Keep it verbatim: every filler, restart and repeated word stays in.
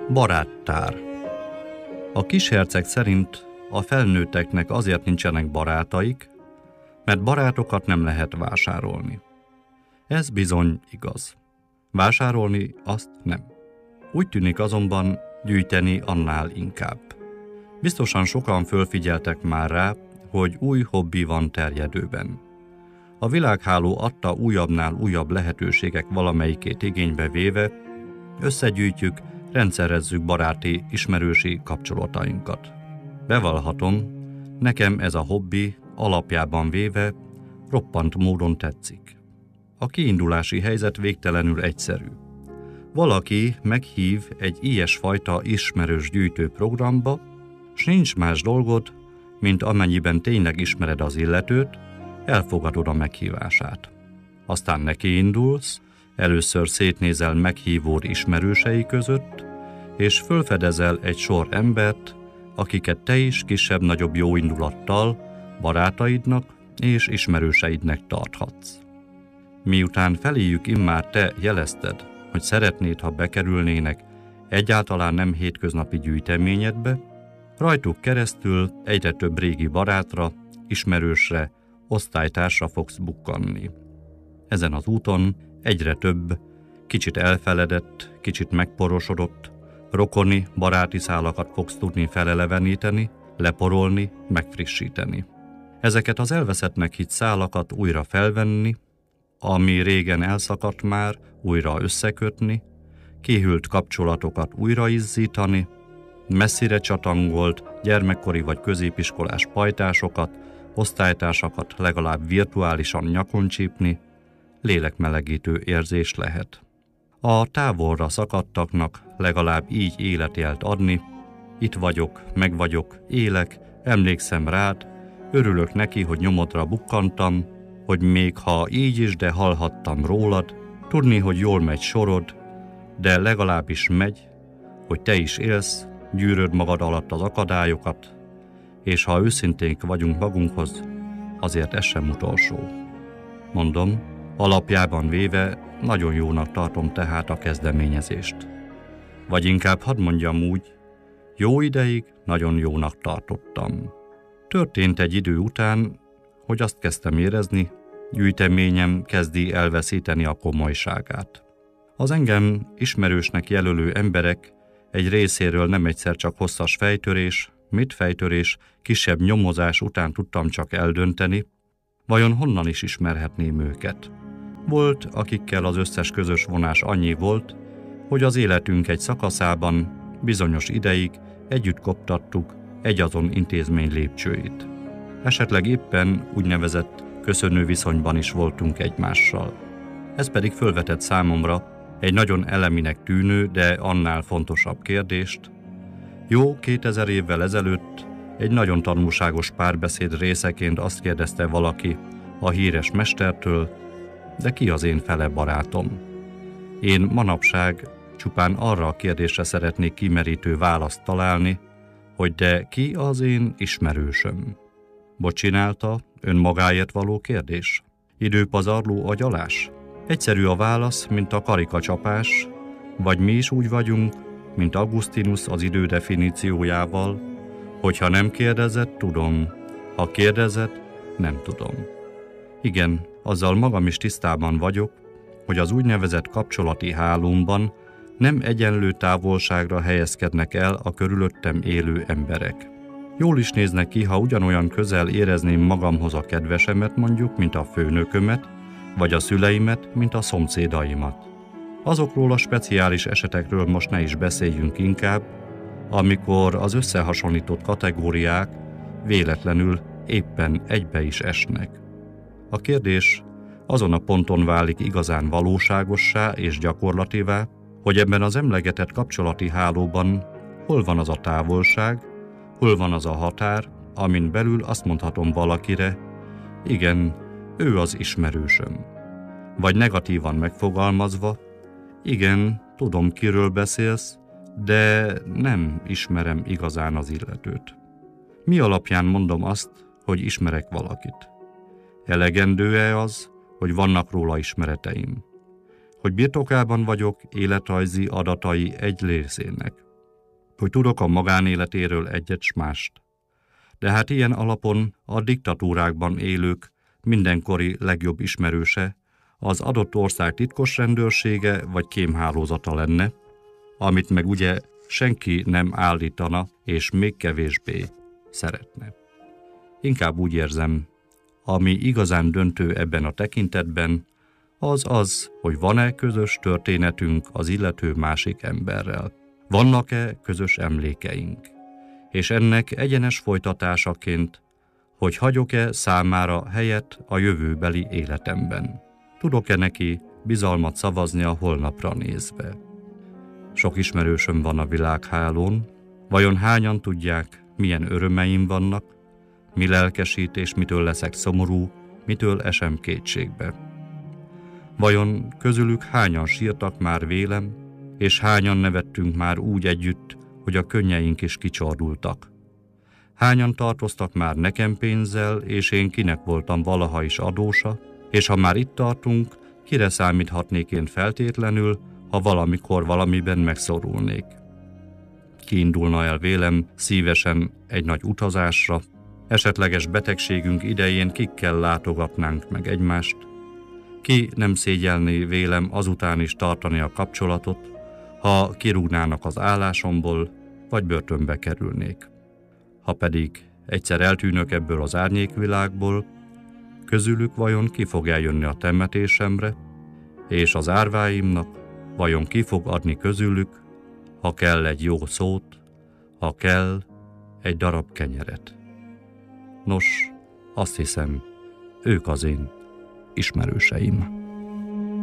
Baráttár. A kisherceg szerint a felnőtteknek azért nincsenek barátaik, mert barátokat nem lehet vásárolni. Ez bizony igaz. Vásárolni azt nem. Úgy tűnik azonban, gyűjteni annál inkább. Biztosan sokan fölfigyeltek már rá, hogy új hobbi van terjedőben. A világháló adta újabbnál újabb lehetőségek valamelyikét igénybe véve, összegyűjtjük, rendszerezzük baráti, ismerősi kapcsolatainkat. Bevallhatom, nekem ez a hobbi alapjában véve roppant módon tetszik. A kiindulási helyzet végtelenül egyszerű. Valaki meghív egy ilyesfajta ismerős gyűjtő programba, s nincs más dolgod, mint amennyiben tényleg ismered az illetőt, elfogadod a meghívását. Aztán nekiindulsz, először szétnézel meghívód ismerősei között, és fölfedezel egy sor embert, akiket te is kisebb-nagyobb jóindulattal barátaidnak és ismerőseidnek tarthatsz. Miután feléjük immár te jelezted, hogy szeretnéd, ha bekerülnének egyáltalán nem hétköznapi gyűjteményedbe, rajtuk keresztül egyre több régi barátra, ismerősre, osztálytársra fogsz bukkanni. Ezen az úton egyre több, kicsit elfeledett, kicsit megporosodott, rokoni, baráti szálakat fogsz tudni feleleveníteni, leporolni, megfrissíteni. Ezeket az elveszettnek hitt szálakat újra felvenni, ami régen elszakadt már, újra összekötni, kihűlt kapcsolatokat újraizzítani, messzire csatangolt gyermekkori vagy középiskolás pajtásokat, osztálytársakat legalább virtuálisan nyakon csípni, lélekmelegítő érzés lehet. A távolra szakadtaknak legalább így életjelt adni, itt vagyok, meg vagyok, élek, emlékszem rád, örülök neki, hogy nyomodra bukkantam, hogy még ha így is, de hallhattam rólad, tudni, hogy jól megy sorod, de legalábbis megy, hogy te is élsz, gyűröd magad alatt az akadályokat, és ha őszinténk vagyunk magunkhoz, azért ez sem utolsó. Mondom, alapjában véve nagyon jónak tartom tehát a kezdeményezést. Vagy inkább hadd mondjam úgy, jó ideig nagyon jónak tartottam. Történt egy idő után, hogy azt kezdtem érezni, gyűjteményem kezdi elveszíteni a komolyságát. Az engem ismerősnek jelölő emberek egy részéről nem egyszer csak hosszas fejtörés, mit fejtörés, kisebb nyomozás után tudtam csak eldönteni, vajon honnan is ismerhetném őket. Volt, akikkel az összes közös vonás annyi volt, hogy az életünk egy szakaszában bizonyos ideig együtt koptattuk egyazon intézmény lépcsőit. Esetleg éppen úgynevezett köszönő viszonyban is voltunk egymással. Ez pedig fölvetett számomra egy nagyon eleminek tűnő, de annál fontosabb kérdést. Jó kétezer évvel ezelőtt egy nagyon tanulságos párbeszéd részeként azt kérdezte valaki a híres mestertől, de ki az én fele barátom? Én manapság csupán arra a kérdésre szeretnék kimerítő választ találni, hogy de ki az én ismerősöm? Bocsinálta, önmagáért való kérdés? Időpazarló agyalás? Egyszerű a válasz, mint a karikacsapás, vagy mi is úgy vagyunk, mint Augustinus az idő definíciójával, hogyha nem kérdezett, tudom, ha kérdezett, nem tudom. Igen, azzal magam is tisztában vagyok, hogy az úgynevezett kapcsolati hálómban nem egyenlő távolságra helyezkednek el a körülöttem élő emberek. Jól is néznek ki, ha ugyanolyan közel érezném magamhoz a kedvesemet mondjuk, mint a főnökömet, vagy a szüleimet, mint a szomszédaimat. Azokról a speciális esetekről most ne is beszéljünk inkább, amikor az összehasonlított kategóriák véletlenül éppen egybe is esnek. A kérdés azon a ponton válik igazán valóságossá és gyakorlativá, hogy ebben az emlegetett kapcsolati hálóban hol van az a távolság, hol van az a határ, amin belül azt mondhatom valakire, igen, ő az ismerősöm. Vagy negatívan megfogalmazva, igen, tudom, kiről beszélsz, de nem ismerem igazán az illetőt. Mi alapján mondom azt, hogy ismerek valakit? Elegendő-e az, hogy vannak róla ismereteim? Hogy birtokában vagyok életrajzi adatai egy részének? hogy tudok a magánéletéről egyet s mást. De hát ilyen alapon a diktatúrákban élők mindenkori legjobb ismerőse az adott ország titkos rendőrsége vagy kémhálózata lenne, amit meg ugye senki nem állítana, és még kevésbé szeretne. Inkább úgy érzem, ami igazán döntő ebben a tekintetben, az az, hogy van-e közös történetünk az illető másik emberrel. Vannak-e közös emlékeink? És ennek egyenes folytatásaként, hogy hagyok-e számára helyet a jövőbeli életemben. Tudok-e neki bizalmat szavazni a holnapra nézve? Sok ismerősöm van a világhálón, vajon hányan tudják, milyen örömeim vannak, mi lelkesít és mitől leszek szomorú, mitől esem kétségbe? Vajon közülük hányan sírtak már vélem, és hányan nevettünk már úgy együtt, hogy a könnyeink is kicsordultak? Hányan tartoztak már nekem pénzzel, és én kinek voltam valaha is adósa, és ha már itt tartunk, kire számíthatnék én feltétlenül, ha valamikor valamiben megszorulnék? Ki indulna el vélem szívesen egy nagy utazásra, esetleges betegségünk idején kikkel látogatnánk meg egymást? Ki nem szégyelné vélem azután is tartani a kapcsolatot, ha kirúgnának az állásomból, vagy börtönbe kerülnék? Ha pedig egyszer eltűnök ebből az árnyékvilágból, közülük vajon ki fog eljönni a temetésemre, és az árváimnak vajon ki fog adni közülük, ha kell egy jó szót, ha kell egy darab kenyeret? Nos, azt hiszem, ők az én ismerőseim.